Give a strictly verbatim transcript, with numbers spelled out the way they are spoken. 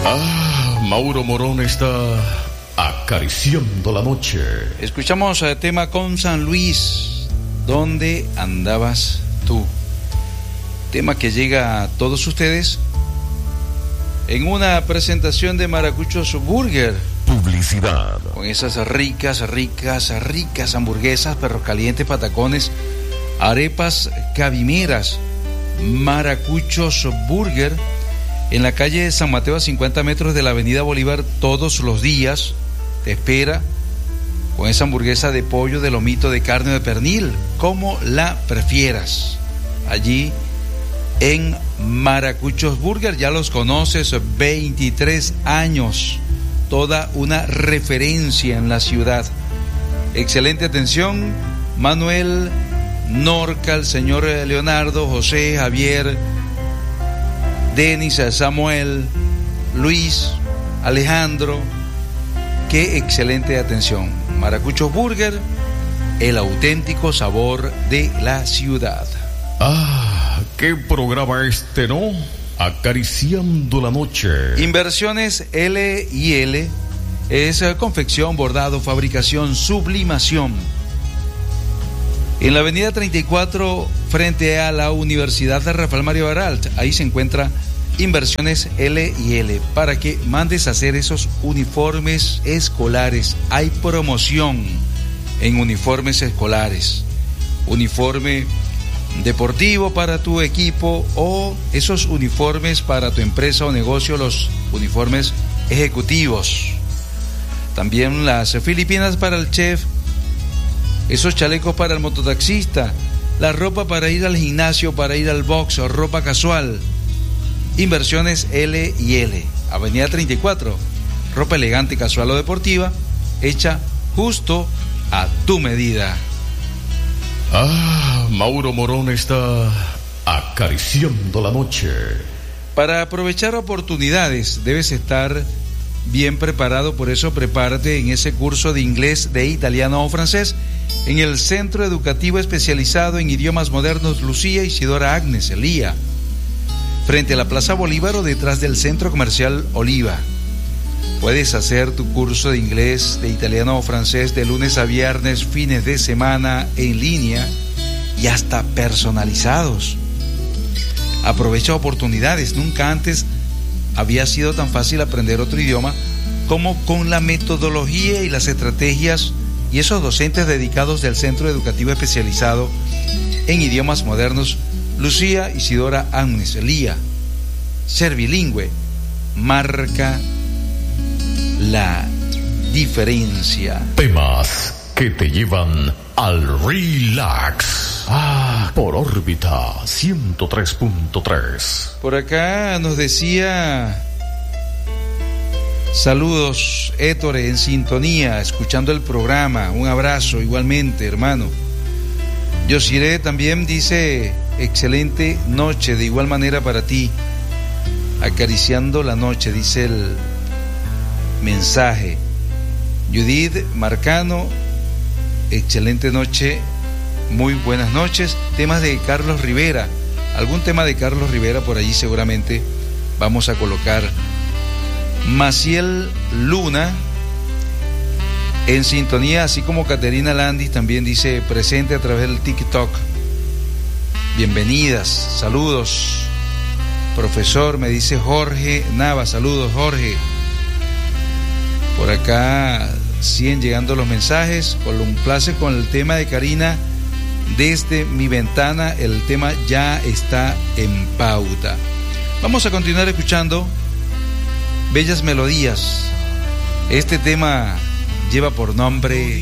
Ah, Mauro Morón está acariciando la noche. Escuchamos el tema con San Luis. ¿Dónde andabas tú? Tema que llega a todos ustedes en una presentación de Maracuchos Burger. Publicidad. Con esas ricas, ricas, ricas hamburguesas, perros calientes, patacones, arepas cabimeras. Maracuchos Burger en la calle San Mateo, a cincuenta metros de la avenida Bolívar, todos los días. Te espera con esa hamburguesa de pollo, de lomito, de carne o de pernil, como la prefieras. Allí en Maracuchos Burger, ya los conoces, veintitrés años, toda una referencia en la ciudad. Excelente atención, Manuel, Norca, el señor Leonardo, José, Javier, Denis, Samuel, Luis, Alejandro. Qué excelente atención. Maracuchos Burger, el auténtico sabor de la ciudad. Ah, qué programa este, ¿no? Acariciando la noche. Inversiones L y L es confección, bordado, fabricación, sublimación. En la avenida treinta y cuatro, frente a la Universidad de Rafael Mario Baralt, ahí se encuentra Inversiones L y L, para que mandes a hacer esos uniformes escolares. Hay promoción en uniformes escolares, uniforme deportivo para tu equipo o esos uniformes para tu empresa o negocio, los uniformes ejecutivos. También las filipinas para el chef, esos chalecos para el mototaxista, la ropa para ir al gimnasio, para ir al box o ropa casual. Inversiones L y L, avenida treinta y cuatro, ropa elegante, casual o deportiva, hecha justo a tu medida. Ah, Mauro Morón está acariciando la noche. Para aprovechar oportunidades debes estar bien preparado, por eso prepárate en ese curso de inglés, de italiano o francés en el Centro Educativo Especializado en Idiomas Modernos Lucía Isidora Agnes, Elía, frente a la Plaza Bolívar o detrás del Centro Comercial Oliva. Puedes hacer tu curso de inglés, de italiano o francés de lunes a viernes, fines de semana, en línea y hasta personalizados. Aprovecha oportunidades. Nunca antes había sido tan fácil aprender otro idioma como con la metodología y las estrategias y esos docentes dedicados del Centro Educativo Especializado en Idiomas Modernos Lucía Isidora Agnes, Elía. Ser bilingüe marca la diferencia. Temas que te llevan al relax. Ah, por órbita ciento tres punto tres. Por acá nos decía: saludos, Héctor, en sintonía, escuchando el programa. Un abrazo igualmente, hermano. Yosiré también dice: excelente noche, de igual manera para ti. Acariciando la noche, dice el mensaje. Judith Marcano: excelente noche, muy buenas noches. Temas de Carlos Rivera, algún tema de Carlos Rivera por allí seguramente vamos a colocar. Maciel Luna en sintonía, así como Caterina Landis también dice presente a través del TikTok. Bienvenidas, saludos. Profesor, me dice Jorge Nava, saludos Jorge. Por acá siguen llegando los mensajes. Complace con el tema de Karina desde mi ventana. El tema ya está en pauta. Vamos a continuar escuchando bellas melodías. Este tema lleva por nombre